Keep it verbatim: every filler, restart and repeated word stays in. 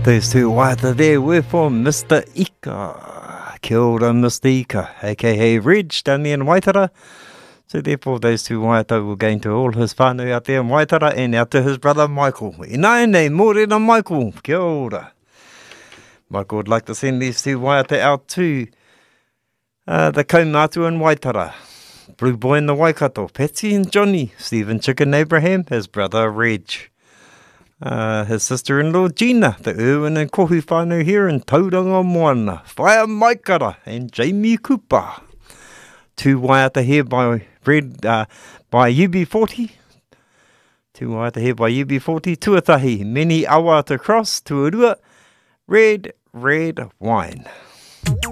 Those two waiata there were for Mister Ika. Kia ora, Mister Ika, aka Reg, down there in Waitara. So therefore those two waiata were going to all his whānau out there in Waitara and out to his brother Michael. I nai nei, mōrena Michael, kia ora. Michael would like to send these two waiata out to uh, the kaumātua in Waitara. Blue Boy in the Waikato, Patsy and Johnny, Stephen Chicken Abraham, his brother Reg. Uh, his sister-in-law Gina, the Irwin and Kohu whānau here in Tauranga Moana, Whaia Maikara and Jamie Cooper. Two waiata here by Red, uh, by U B forty. Two waiata here by U B forty. Tuatahi, many awa to cross, tuarua, red, red wine.